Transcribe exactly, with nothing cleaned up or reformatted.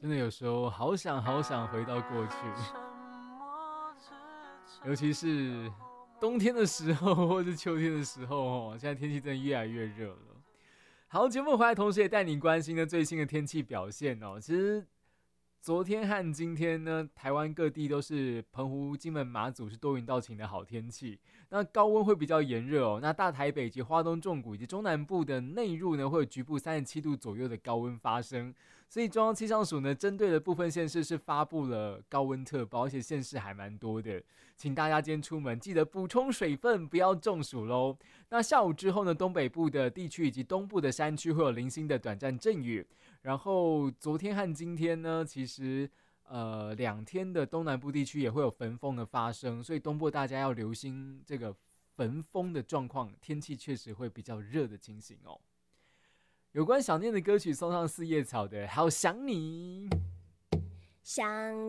真的有时候好想好想回到过去，尤其是冬天的时候或是秋天的时候，现在天气真的越来越热了。好，节目回来同时也带你关心的最新的天气表现哦。其实昨天和今天呢，台湾各地都是澎湖、金门、马祖是多云到晴的好天气。那高温会比较炎热哦。那大台北及花东纵谷以及中南部的内陆呢，会有局部三十七度左右的高温发生。所以中央气象署呢，针对的部分县市是发布了高温特报，而且县市还蛮多的。请大家今天出门记得补充水分，不要中暑咯。那下午之后呢，东北部的地区以及东部的山区会有零星的短暂阵雨。然后昨天和今天呢，其实呃两天的东南部地区也会有焚风的发生，所以东部大家要留心这个焚风的状况，天气确实会比较热的情形哦。有关想念的歌曲送上四叶草的《好想你》。 想